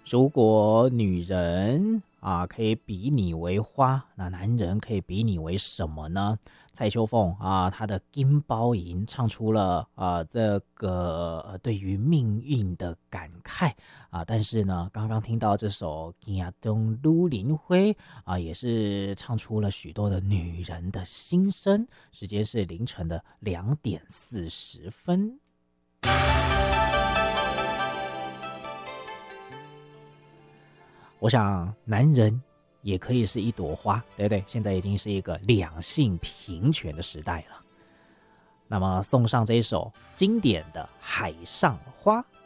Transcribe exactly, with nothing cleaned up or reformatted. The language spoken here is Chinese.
如果女人啊可以比拟为花，那男人可以比拟为什么呢？蔡秋凤啊，她的《金包银》唱出了啊这个、呃、对于命运的感慨啊，但是呢，刚刚听到这首《惊动绿林花》啊，也是唱出了许多的女人的心声。时间是凌晨的两点四十分。我想，男人也可以是一朵花，对不对？现在已经是一个两性平权的时代了。那么，送上这一首经典的《海上花》。